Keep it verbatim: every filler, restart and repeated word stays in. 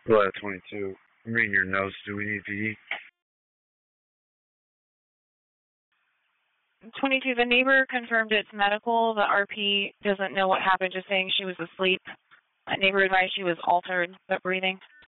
Well, at twenty-two. I'm reading your notes. Do we need to eat? twenty-two, the neighbor confirmed it's medical. The R P doesn't know what happened, just saying she was asleep. The neighbor advised she was altered but breathing.